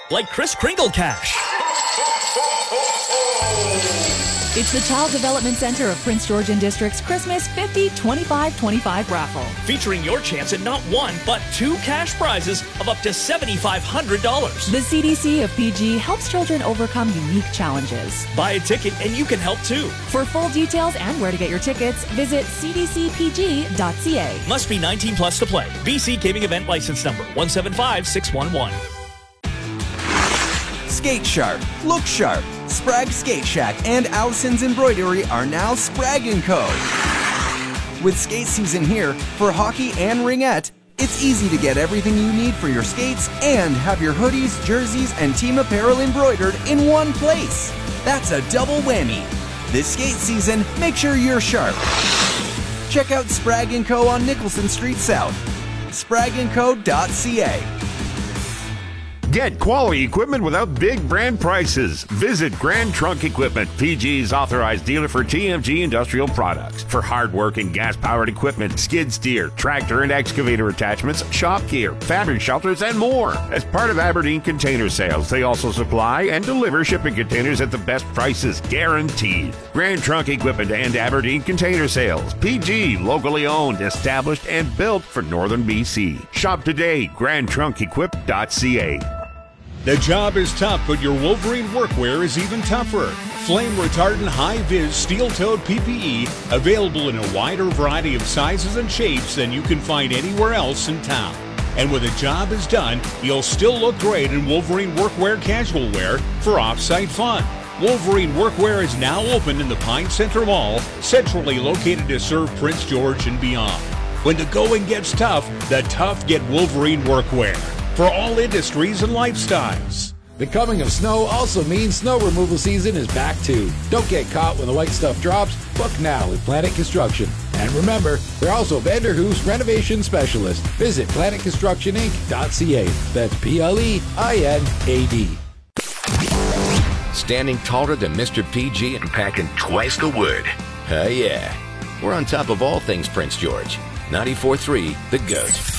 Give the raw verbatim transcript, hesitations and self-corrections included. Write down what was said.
like Kris Kringle Cash. It's the Child Development Center of Prince George and District's Christmas fifty twenty-five twenty-five raffle. Featuring your chance at not one, but two cash prizes of up to seven thousand five hundred dollars. The C D C of P G helps children overcome unique challenges. Buy a ticket and you can help too. For full details and where to get your tickets, visit c d c p g dot c a. Must be nineteen plus to play. B C Gaming Event License Number one seven five six one one. Skate sharp, look sharp. Sprag Skate Shack and Allison's Embroidery are now Sprag and Co. With skate season here, for hockey and ringette, it's easy to get everything you need for your skates and have your hoodies, jerseys, and team apparel embroidered in one place. That's a double whammy. This skate season, make sure you're sharp. Check out Sprag and Co. on Nicholson Street South. sprag and co dot c a. Get quality equipment without big brand prices. Visit Grand Trunk Equipment, P G's authorized dealer for T M G industrial products. For hard-working gas-powered equipment, skid steer, tractor and excavator attachments, shop gear, fabric shelters, and more. As part of Aberdeen Container Sales, they also supply and deliver shipping containers at the best prices, guaranteed. Grand Trunk Equipment and Aberdeen Container Sales. P G, locally owned, established, and built for Northern B C. Shop today, grand trunk equip dot c a. The job is tough, but your Wolverine workwear is even tougher. Flame-retardant, high-vis, steel-toed P P E, available in a wider variety of sizes and shapes than you can find anywhere else in town. And when the job is done, you'll still look great in Wolverine workwear casual wear for off-site fun. Wolverine Workwear is now open in the Pine Center Mall, centrally located to serve Prince George and beyond. When the going gets tough, the tough get Wolverine Workwear. For all industries and lifestyles. The coming of snow also means snow removal season is back too. Don't get caught when the white stuff drops. Book now with Planet Construction. And remember, they're also Vanderhoof's renovation specialist. Visit planet construction inc dot c a. That's P L E I N A D. Standing taller than Mister P G and packing twice the wood. Oh yeah. We're on top of all things Prince George. ninety-four point three The Goat.